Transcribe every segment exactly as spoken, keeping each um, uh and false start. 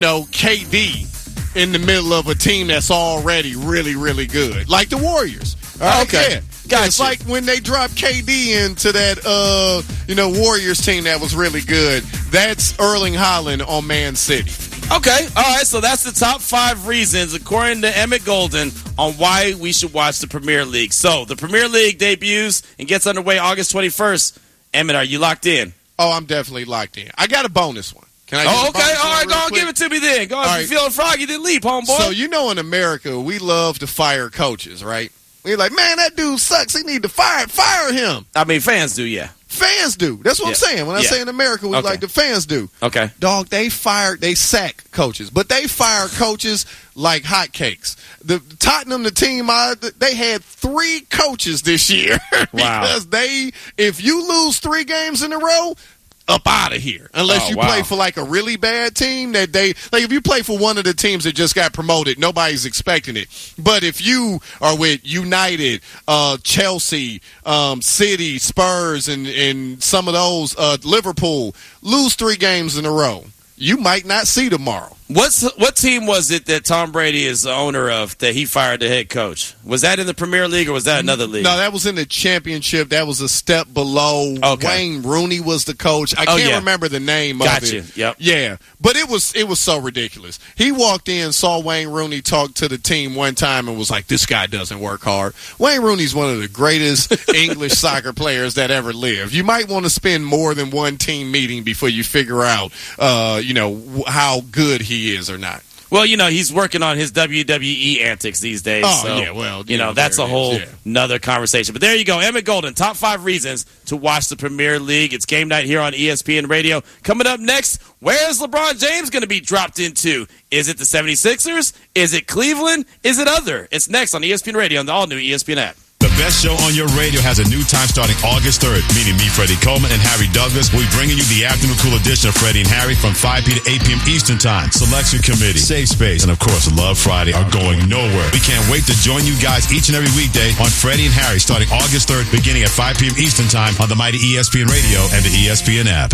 know, K D in the middle of a team that's already really, really good, like the Warriors. All right? Okay. Yeah. Gotcha. It's like when they dropped K D into that, uh, you know, Warriors team that was really good. That's Erling Haaland on Man City. Okay, all right, so that's the top five reasons, according to Emmett Golden, on why we should watch the Premier League. So, the Premier League debuts and gets underway August twenty-first. Emmett, are you locked in? Oh, I'm definitely locked in. I got a bonus one. Can I Oh, okay, all all right, go on, give it to me then. Go on, if right. you're feeling froggy, then leap, homeboy. So, you know, in America, we love to fire coaches, right? We're like, man, that dude sucks. He need to fire fire him. I mean, fans do, yeah. Fans do. That's what Yeah. I'm saying. When I Yeah. say in America, we Okay. like the fans do. Okay. Dog, they fired, they sack coaches, but they fire coaches like hotcakes. The Tottenham, the team, I, they had three coaches this year Wow. because they, if you lose three games in a row, up out of here. Unless Oh, you wow. play for like a really bad team that they, like if you play for one of the teams that just got promoted, nobody's expecting it. But if you are with United, uh, Chelsea, um, City, Spurs, and, and some of those, uh, Liverpool, lose three games in a row, you might not see tomorrow. What's what team was it that Tom Brady is the owner of that he fired the head coach? Was that in the Premier League or was that another league? No, that was in the championship. That was a step below. Okay. Wayne Rooney was the coach. I Oh, can't yeah. remember the name Got of it. you. Yep. Yeah, but it was it was so ridiculous. He walked in, saw Wayne Rooney talk to the team one time, and was like, "This guy doesn't work hard." Wayne Rooney's one of the greatest English soccer players that ever lived. You might want to spend more than one team meeting before you figure out, uh, you know, w- how good he is or not. Well, you know, he's working on his W W E antics these days. Oh, so, yeah, well, you know, yeah, that's there a it whole is, yeah. nother conversation. But there you go. Emmett Golden, top five reasons to watch the Premier League. It's game night here on E S P N Radio. Coming up next, where's LeBron James going to be dropped into? Is it the seventy-sixers? Is it Cleveland? Is it other? It's next on E S P N Radio on the all-new E S P N app. The best show on your radio has a new time starting August third. Meaning me, Freddie Coleman, and Harry Douglas will be bringing you the afternoon cool edition of Freddie and Harry from five p.m. to eight p.m. Eastern Time. Selection Committee, Safe Space, and of course Love Friday are going nowhere. We can't wait to join you guys each and every weekday on Freddie and Harry starting August third, beginning at five p.m. Eastern Time on the mighty E S P N Radio and the E S P N app.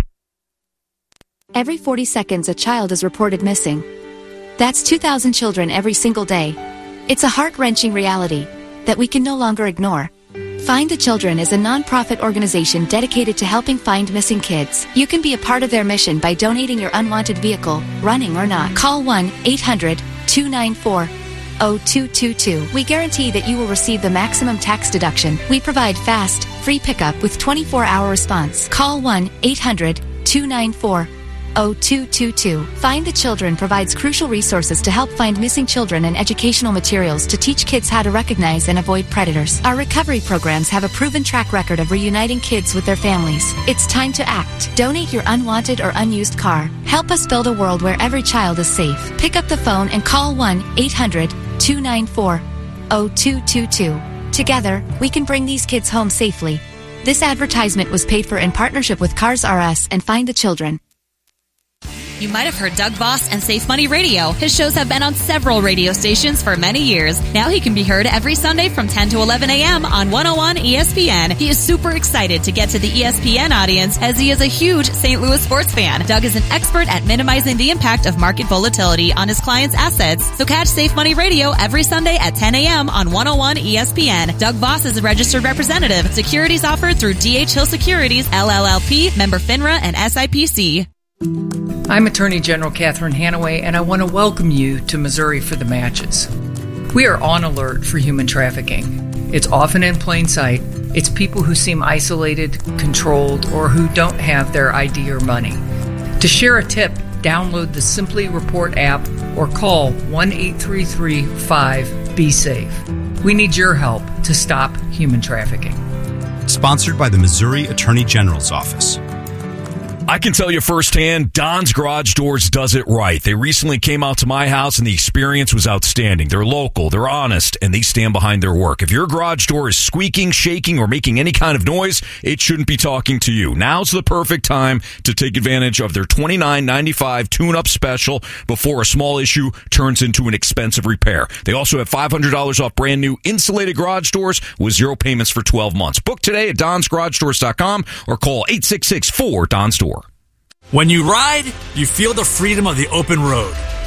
Every forty seconds, a child is reported missing. That's two thousand children every single day. It's a heart-wrenching reality that we can no longer ignore. Find the Children is a non-profit organization dedicated to helping find missing kids. You can be a part of their mission by donating your unwanted vehicle, running or not. Call one eight hundred two nine four zero two two two. We guarantee that you will receive the maximum tax deduction. We provide fast, free pickup with twenty-four hour response. Call one eight hundred two nine four zero two two two. Find the Children provides crucial resources to help find missing children and educational materials to teach kids how to recognize and avoid predators. Our recovery programs have a proven track record of reuniting kids with their families. It's time to act. Donate your unwanted or unused car. Help us build a world where every child is safe. Pick up the phone and call one eight hundred two nine four zero two two two. Together, we can bring these kids home safely. This advertisement was paid for in partnership with Cars R Us and Find the Children. You might have heard Doug Voss and Safe Money Radio. His shows have been on several radio stations for many years. Now he can be heard every Sunday from ten to eleven a.m. on one oh one E S P N. He is super excited to get to the E S P N audience as he is a huge Saint Louis sports fan. Doug is an expert at minimizing the impact of market volatility on his clients' assets. So catch Safe Money Radio every Sunday at ten a.m. on one oh one E S P N. Doug Voss is a registered representative. Securities offered through D H Hill Securities, L L L P, member FINRA, and S I P C. I'm Attorney General Catherine Hanaway, and I want to welcome you to Missouri for the Matches. We are on alert for human trafficking. It's often in plain sight. It's people who seem isolated, controlled, or who don't have their I D or money. To share a tip, download the Simply Report app or call one eight three three five B safe. We need your help to stop human trafficking. Sponsored by the Missouri Attorney General's Office. I can tell you firsthand, Don's Garage Doors does it right. They recently came out to my house, and the experience was outstanding. They're local, they're honest, and they stand behind their work. If your garage door is squeaking, shaking, or making any kind of noise, it shouldn't be talking to you. Now's the perfect time to take advantage of their twenty-nine ninety-five tune-up special before a small issue turns into an expensive repair. They also have five hundred dollars off brand new insulated garage doors with zero payments for twelve months. Book today at dons garage doors dot com or call eight six six four D O N S door. When you ride, you feel the freedom of the open road.